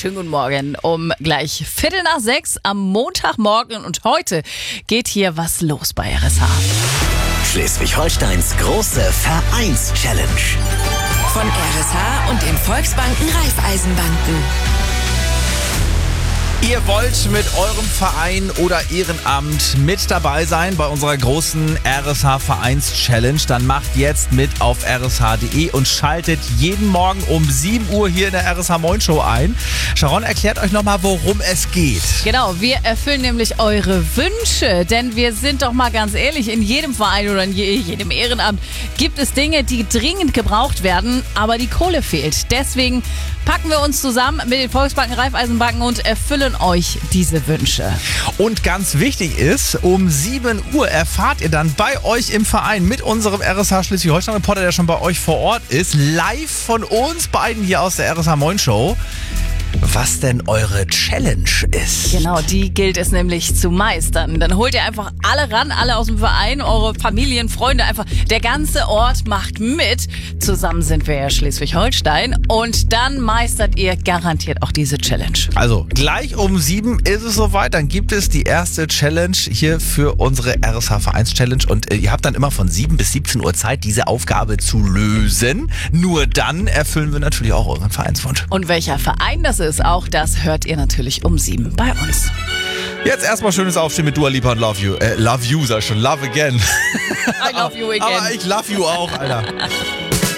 schönen guten Morgen. Um gleich 5:45 am Montagmorgen und heute geht hier was los bei RSH. Schleswig-Holsteins große Vereins-Challenge. Von RSH und den Volksbanken Raiffeisenbanken. Ihr wollt mit eurem Verein oder Ehrenamt mit dabei sein bei unserer großen RSH Vereins-Challenge? Dann macht jetzt mit auf rsh.de und schaltet jeden Morgen um 7 Uhr hier in der RSH Moin Show ein. Sharon erklärt euch nochmal, worum es geht. Genau, wir erfüllen nämlich eure Wünsche, denn wir sind doch mal ganz ehrlich, in jedem Verein oder in jedem Ehrenamt gibt es Dinge, die dringend gebraucht werden, aber die Kohle fehlt. Deswegen packen wir uns zusammen mit den Volksbanken Raiffeisenbanken und erfüllen euch diese Wünsche. Und ganz wichtig ist, um 7 Uhr erfahrt ihr dann bei euch im Verein mit unserem RSH Schleswig-Holstein-Reporter, der schon bei euch vor Ort ist, live von uns beiden hier aus der RSH Moin Show, was denn eure Challenge ist. Genau, die gilt es nämlich zu meistern. Dann holt ihr einfach alle ran, alle aus dem Verein, eure Familien, Freunde, einfach der ganze Ort macht mit. Zusammen sind wir ja Schleswig-Holstein und dann meistert ihr garantiert auch diese Challenge. Also gleich um 7 ist es soweit, dann gibt es die erste Challenge hier für unsere RSH Vereins-Challenge und ihr habt dann immer von 7 bis 17 Uhr Zeit, diese Aufgabe zu lösen. Nur dann erfüllen wir natürlich auch euren Vereinswunsch. Und welcher Verein das ist, auch das hört ihr natürlich um 7 bei uns. Jetzt erstmal schönes Aufstehen mit Dua Lipa und Love You. Love You, sag ich schon, Love Again. I love you again. Aber ich love you auch, Alter.